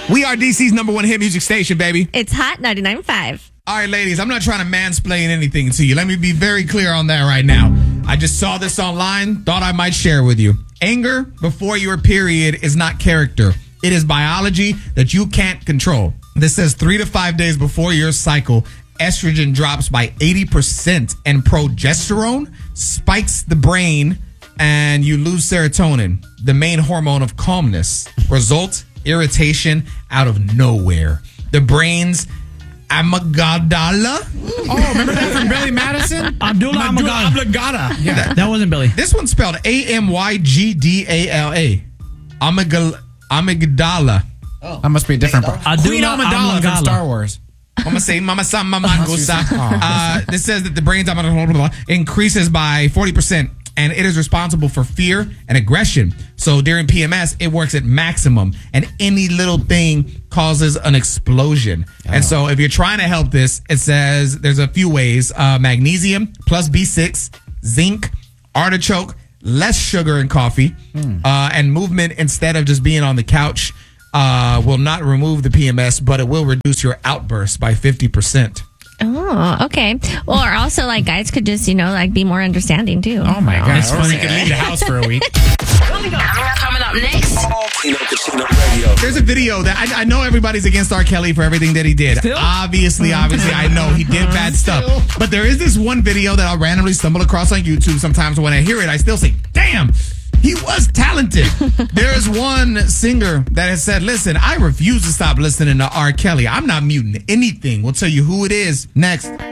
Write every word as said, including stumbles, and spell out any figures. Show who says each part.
Speaker 1: We are D C's number one hit music station, baby.
Speaker 2: It's Hot ninety-nine point five.
Speaker 1: All right, ladies, I'm not trying to mansplain anything to you. Let me be very clear on that right now. I just saw this online, thought I might share with you. Anger before your period is not character. It is biology that you can't control. This says three to five days before your cycle, estrogen drops by eighty percent and progesterone spikes the brain and you lose serotonin, the main hormone of calmness. Result, irritation out of nowhere. The brain's amygdala.
Speaker 3: Oh, remember that from Billy Madison?
Speaker 4: Abdullah Amygdala.
Speaker 3: Amygdala. Yeah.
Speaker 4: That, that wasn't Billy.
Speaker 1: This one's spelled A M Y G D A L A. Amygdala. Amygdala.
Speaker 3: That must be a different part. Queen
Speaker 4: Abdullah
Speaker 3: Amidala from
Speaker 4: Amygdala.
Speaker 3: Star Wars.
Speaker 1: Mama say, Mama sa, Mama gusa. Uh, this says that the brain's increases by forty percent, and it is responsible for fear and aggression. So during P M S, it works at maximum, and any little thing causes an explosion. Oh. And so if you're trying to help this, it says there's a few ways. Uh, magnesium plus B six, zinc, artichoke, less sugar in coffee, mm. uh, and movement instead of just being on the couch. Uh, will not remove the P M S, but it will reduce your outbursts by fifty percent.
Speaker 2: Oh, okay. Or also, like, guys could just, you know, like, be more understanding, too.
Speaker 3: Oh, my God.
Speaker 4: That's
Speaker 3: Or
Speaker 4: funny.
Speaker 3: we could leave the house for a week.
Speaker 5: Coming up, coming up next.
Speaker 6: Kino Casino Radio.
Speaker 1: There's a video that I, I know everybody's against R. Kelly for everything that he did.
Speaker 4: Still?
Speaker 1: Obviously, obviously, I know he did bad stuff. But there is this one video that I'll randomly stumble across on YouTube. Sometimes when I hear it, I still say, damn, he was talented. There is one singer that has said, listen, I refuse to stop listening to R. Kelly. I'm not muting anything. We'll tell you who it is next.